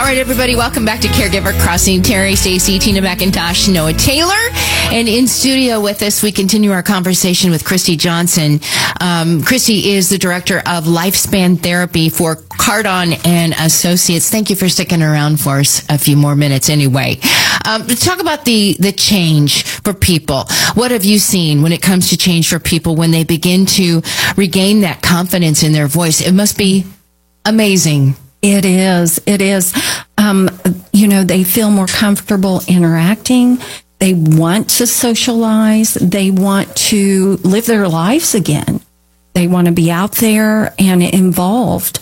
right, everybody, welcome back to Caregiver Crossing. Terry, Stacy, Tina McIntosh, Noah Taylor. And in studio with us, we continue our conversation with Christy Johnson. Christy is the director of Lifespan Therapy for Cardon and Associates. Thank you for sticking around for us a few more minutes anyway. Let's talk about the change for people. What have you seen when it comes to change for people when they begin to regain that confidence in their voice? It must be amazing. It is. It is. They feel more comfortable interacting. They want to socialize. They want to live their lives again. They want to be out there and involved.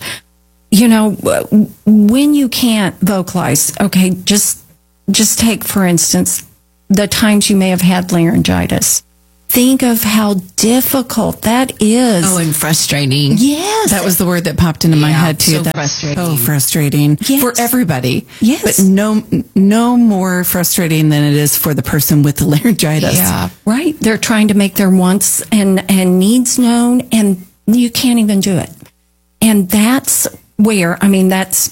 When you can't vocalize, okay, just take, for instance, the times you may have had laryngitis. Think of how difficult that is. Oh, and frustrating. Yes. That was the word that popped into my head, too. So That's frustrating. so frustrating for everybody. Yes. But no more frustrating than it is for the person with the laryngitis. Yeah. Right. They're trying to make their wants and needs known, and you can't even do it. And that's where, that's,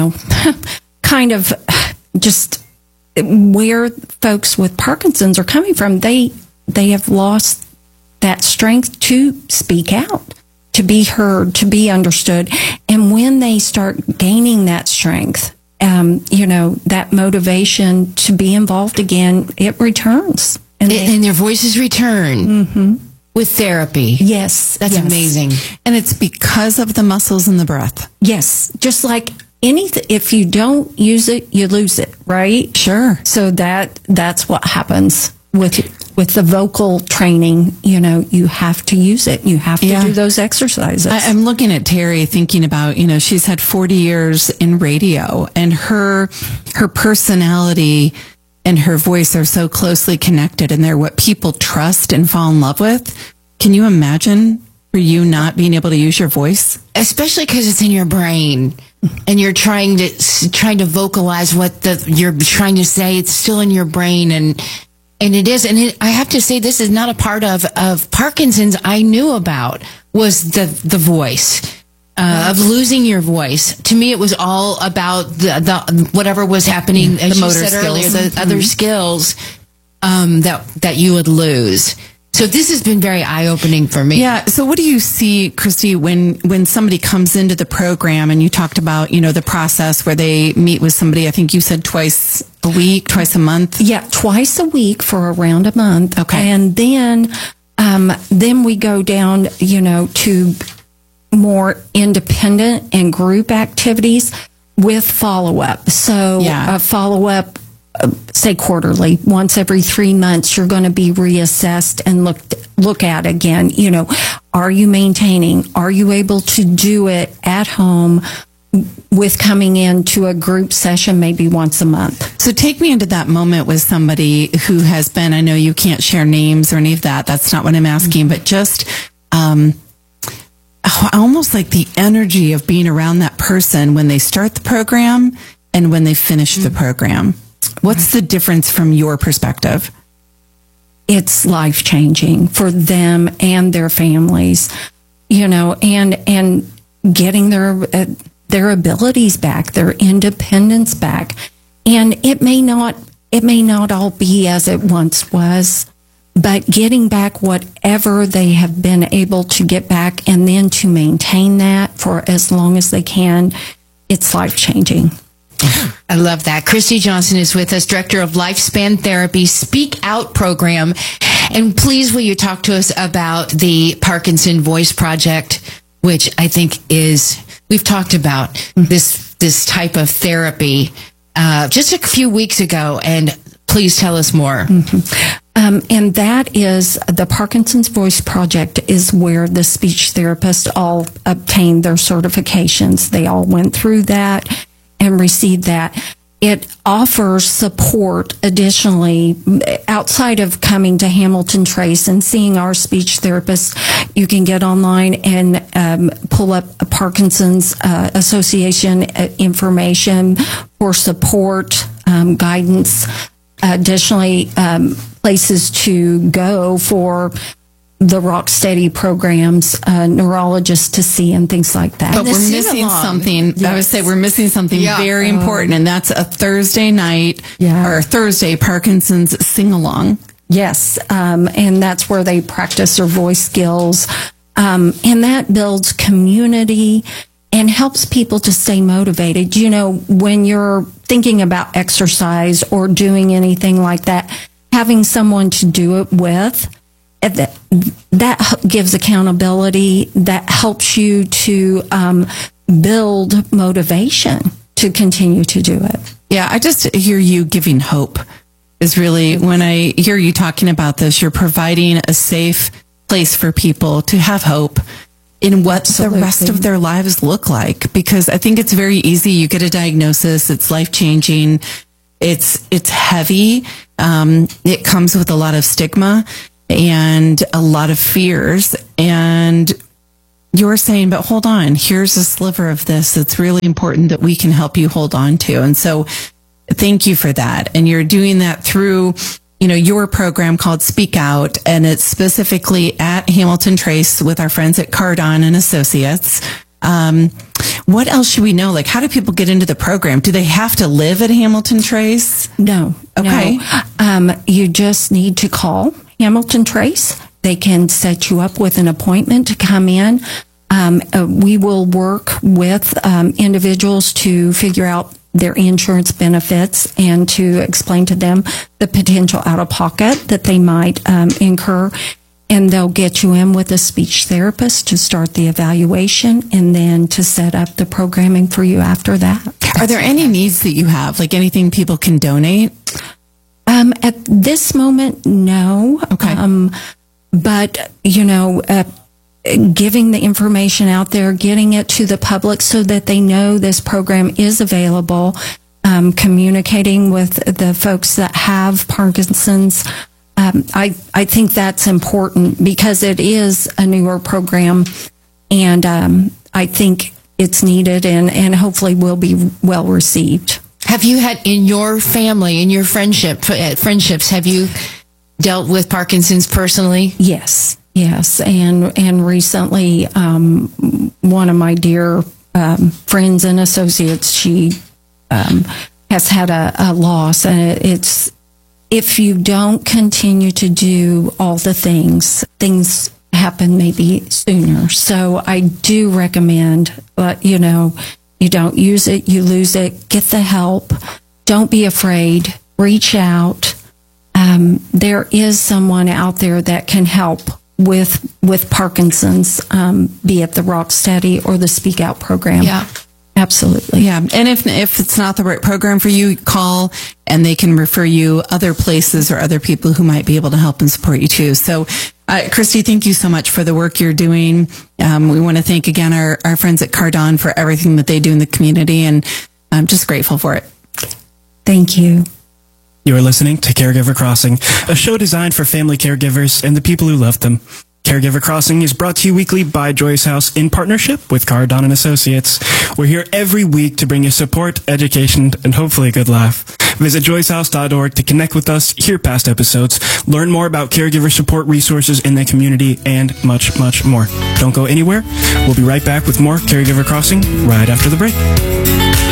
kind of just where folks with Parkinson's are coming from. They have lost that strength to speak out, to be heard, to be understood. And when they start gaining that strength, that motivation to be involved again, it returns. And their voices return with therapy. Yes. That's amazing. And it's because of the muscles and the breath. Yes. Just like anything, if you don't use it, you lose it, right? Sure. So that's what happens with the vocal training. You have to use it. You have to do those exercises. I'm looking at Terry thinking about, she's had 40 years in radio, and her personality and her voice are so closely connected, and they're what people trust and fall in love with. Can you imagine for you not being able to use your voice? Especially because it's in your brain and you're trying to vocalize what you're trying to say. It's still in your brain, and it is. And I have to say, this is not a part of Parkinson's I knew about, was the voice, of losing your voice. To me, it was all about the whatever was happening, as you said earlier, the other skills that you would lose. So this has been very eye-opening for me. Yeah. So what do you see, Christy, when somebody comes into the program, and you talked about, the process where they meet with somebody, I think you said twice a week, twice a month? Yeah, twice a week for around a month. Okay. And then we go down, to more independent and group activities with follow-up. So a follow-up, say quarterly, once every 3 months, you're going to be reassessed and look at again. Are you maintaining? Are you able to do it at home with coming into a group session maybe once a month? So take me into that moment with somebody who has been, I know you can't share names or any of that. That's not what I'm asking, but just almost like the energy of being around that person when they start the program and when they finish the program. What's the difference from your perspective? It's life-changing for them and their families, and getting their abilities back, their independence back. And it may not all be as it once was, but getting back whatever they have been able to get back, and then to maintain that for as long as they can, it's life-changing. I love that. Christy Johnson is with us, director of Lifespan Therapy Speak Out program. And please, will you talk to us about the Parkinson Voice Project, which I think we've talked about this type of therapy just a few weeks ago, and please tell us more. And that is the Parkinson's Voice Project, is where the speech therapists all obtained their certifications. They all went through that and received that. It offers support additionally outside of coming to Hamilton Trace and seeing our speech therapist. You can get online and pull up a Parkinson's Association information for support, guidance. Additionally, places to go for the Rocksteady programs, neurologists to see and things like that. But we're missing something. Yes. I would say we're missing something very important, and that's a Thursday night or Thursday Parkinson's sing-along. Yes, and that's where they practice their voice skills, and that builds community and helps people to stay motivated. You know, when you're thinking about exercise or doing anything like that, having someone to do it with, that gives accountability, that helps you to build motivation to continue to do it. Yeah, I just hear you giving hope is really, when I hear you talking about this, you're providing a safe place for people to have hope in what the rest of their lives look like. Because I think it's very easy. You get a diagnosis, it's life-changing, it's heavy, it comes with a lot of stigma and a lot of fears. And you're saying, but hold on, here's a sliver of this that's really important that we can help you hold on to. And so thank you for that. And you're doing that through, you know, your program called Speak Out, and it's specifically at Hamilton Trace with our friends at Cardon and Associates. What else should we know? Like, how do people get into the program? Do they have to live at Hamilton Trace? No. Okay. No. You just need to call Hamilton Trace. They can set you up with an appointment to come in. We will work with individuals to figure out their insurance benefits and to explain to them the potential out-of-pocket that they might incur. And they'll get you in with a speech therapist to start the evaluation and then to set up the programming for you after that. Are there any needs that you have, like anything people can donate? At this moment, no. Okay. But, you know, giving the information out there, getting it to the public so that they know this program is available, communicating with the folks that have Parkinson's. I think that's important because it is a newer program, and I think it's needed and hopefully will be well received. Have you had in your family, in your friendships, have you dealt with Parkinson's personally? Yes, and recently, one of my dear friends and associates, she has had a loss, and it's, if you don't continue to do all the things happen maybe sooner. So I do recommend, you know, you don't use it, you lose it, get the help. Don't be afraid. Reach out. There is someone out there that can help with Parkinson's, be it the Rocksteady or the Speak Out program. Yeah. Absolutely. Yeah. And if it's not the right program for you, call and they can refer you other places or other people who might be able to help and support you too. So, Christy, thank you so much for the work you're doing. We want to thank again our friends at Cardon for everything that they do in the community, and I'm just grateful for it. Thank you. You are listening to Caregiver Crossing, a show designed for family caregivers and the people who love them. Caregiver Crossing is brought to you weekly by Joyce House in partnership with Cardon and Associates. We're here every week to bring you support, education, and hopefully a good laugh. Visit joycehouse.org to connect with us, hear past episodes, learn more about caregiver support resources in the community, and much, much more. Don't go anywhere. We'll be right back with more Caregiver Crossing right after the break.